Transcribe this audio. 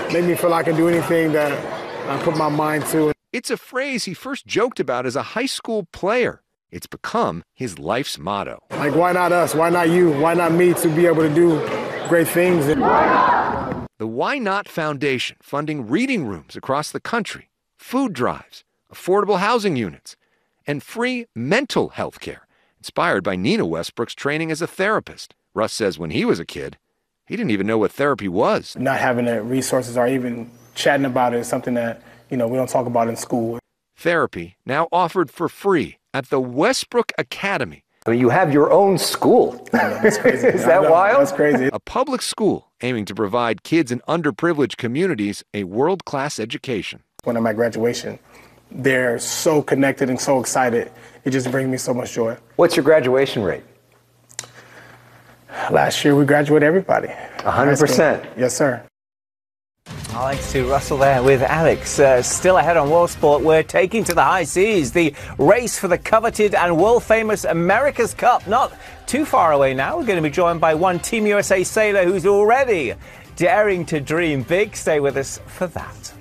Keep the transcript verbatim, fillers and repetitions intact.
make me feel I can do anything that I put my mind to. It's a phrase he first joked about as a high school player. It's become his life's motto. Like, why not us? Why not you? Why not me to be able to do great things? The Why Not Foundation, funding reading rooms across the country, food drives, affordable housing units, and free mental health care, inspired by Nina Westbrook's training as a therapist. Russ says when he was a kid, he didn't even know what therapy was. Not having the resources or even chatting about it is something that, you know, we don't talk about in school. Therapy now offered for free at the Westbrook Academy. I mean, you have your own school. Know, that's crazy. Is that know, wild? That's crazy. A public school aiming to provide kids in underprivileged communities a world-class education. When I'm at graduation, they're so connected and so excited. It just brings me so much joy. What's your graduation rate? Last year, we graduated everybody. one hundred percent. Yes, sir. Alex to Russell there with Alex. Uh, still ahead on World Sport, we're taking to the high seas the race for the coveted and world-famous America's Cup. Not too far away now. We're going to be joined by one Team U S A sailor who's already daring to dream big. Stay with us for that.